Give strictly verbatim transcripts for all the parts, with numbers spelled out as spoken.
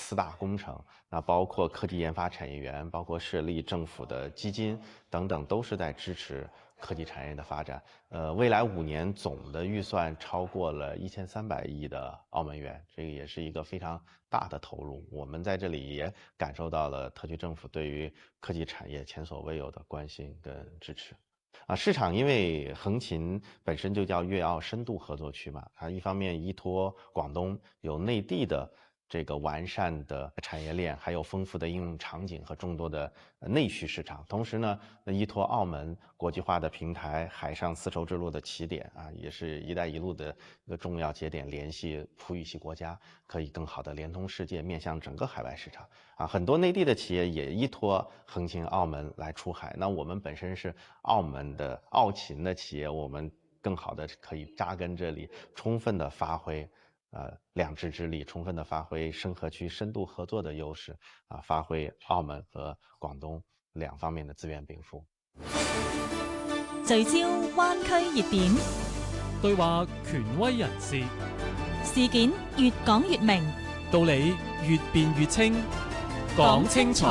四大工程，那包括科技研发产业园，包括设立政府的基金等等，都是在支持科技产业的发展。呃，未来五年总的预算超过了一千三百亿的澳门元，这个也是一个非常大的投入。我们在这里也感受到了特区政府对于科技产业前所未有的关心跟支持。啊，市场因为横琴本身就叫粤澳深度合作区嘛，它一方面依托广东有内地的这个完善的产业链，还有丰富的应用场景和众多的内需市场，同时呢，依托澳门国际化的平台，海上丝绸之路的起点啊，也是一带一路的一个重要节点，联系葡语系国家，可以更好的连通世界，面向整个海外市场。啊，很多内地的企业也依托横琴澳门来出海。那我们本身是澳门的澳勤的企业，我们更好的可以扎根这里，充分的发挥呃两支之力，充分的发挥深合区深度合作的优势啊，发挥澳門和廣東兩方面的資源禀賦。 聚焦灣區熱點， 對話權威人士， 事件越講越明， 道理越辯越清，講清楚。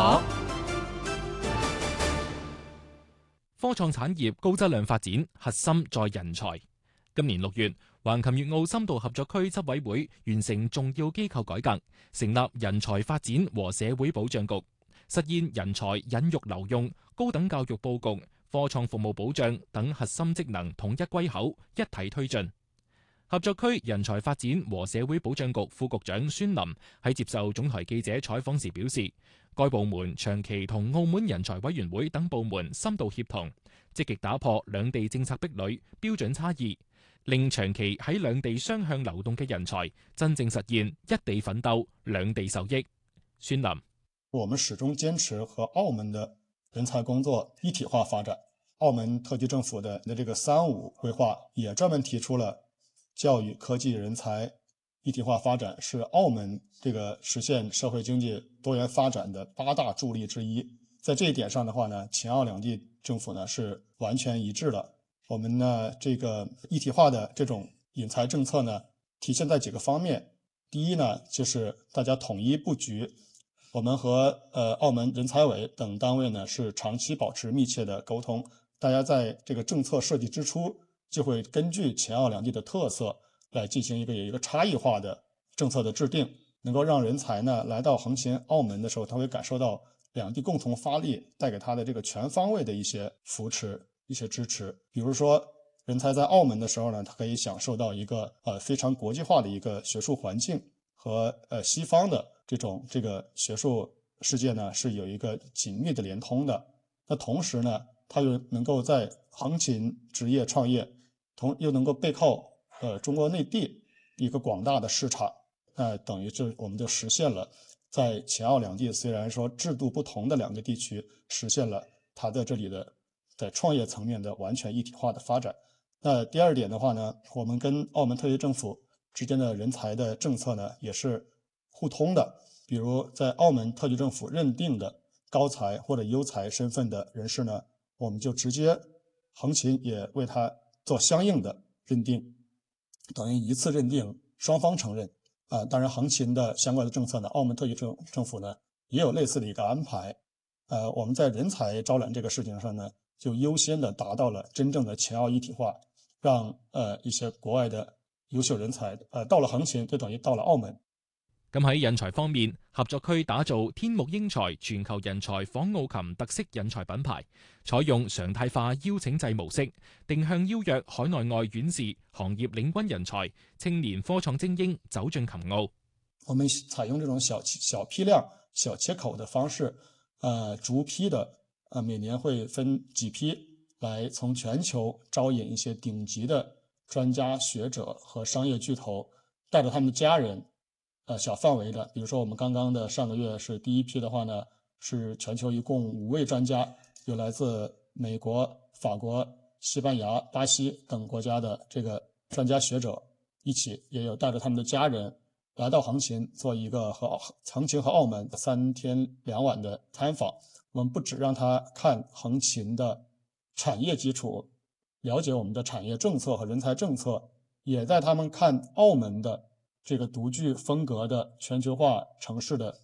科創產業高質量發展，核心在人才。今年六月，橫琴粵澳深度合作區執委會完成重要機構改革，成立人才發展和社會保障局，實現人才引育留用、高等教育佈局、科創服務保障等核心職能統一歸口，一體推進。合作區人才發展和社會保障局副局長孫林喺接受總台記者採訪時表示，該部門長期同澳門人才委員會等部門深度協同，積極打破兩地政策壁壘、標準差異，令長期喺兩地雙向流動嘅人才真正實現一地奮鬥、兩地受益。孫林： 我們始終堅持和澳門的人才工作一體化發展。澳門特區政府的的這個三五規劃也專門提出了教育、科技、人才一體化發展是澳門這個實現社會經濟多元發展的八大助力之一。在這一點上的話呢，秦澳兩地政府呢是完全一致的。我們呢這個一體化的這種引才政策呢，體現在幾個方面。第一呢，就是大家統一布局。我們和呃澳門人才委等單位呢是長期保持密切的溝通。大家在這個政策設計之初，就會根據秦澳兩地的特色來進行一個有一個差異化的政策的制定，能夠讓人才呢來到橫琴澳門的時候，他會感受到兩地共同發力帶給他的這個全方位的一些扶持、一些支持。比如說，人才在澳門的時候呢，他可以享受到一個呃非常國際化的一個學術環境和呃西方的這種這個學術世界呢是有一個緊密的連通的。那同時呢，他又能夠在橫琴職業創業，同又能夠背靠呃中國內地一個廣大的市場，那、呃、等於就我們就實現了在秦澳兩地雖然說制度不同的兩個地區，實現了它的這裡的在創業層面的完全一體化的發展。那第二點的話呢，我們跟澳門特區政府之間的人才的政策呢也是互通的。比如在澳門特區政府認定的高才或者優才身份的人士呢，我們就直接橫琴也為他做相應的認定，等於一次認定，雙方承認。啊、呃，當然橫琴的相關的政策呢，澳門特區政政府呢也有類似的一個安排。呃，我們在人才招攬這個事情上呢，就優先的達到了真正的秦澳一體化，讓呃一些國外的優秀人才呃到了橫琴，就等於到了澳門。 咁喺人才方面，合作區打造天目英才全球人才訪澳琴特色人才品牌，採用常態化邀請制模式，定向邀約海內外院士、行業領軍人才、青年科創精英走進琴澳。 我們採用這種小小批量、小切口的方式，呃，逐批的，呃，每年會分幾批來從全球招引一些頂級的專家學者和商業巨頭，帶着他們的家人。呃，小範圍的，比如說我們剛剛的上個月是第一批的話呢，是全球一共五位專家，有來自美國、法國、西班牙、巴西等國家的這個專家學者一起，也有帶着他們的家人來到橫琴做一個和橫琴和澳門三天兩晚的參訪。我們不只讓他看橫琴的產業基礎，了解我們的產業政策和人才政策，也帶他們看澳門的這個獨具風格的全球化城市的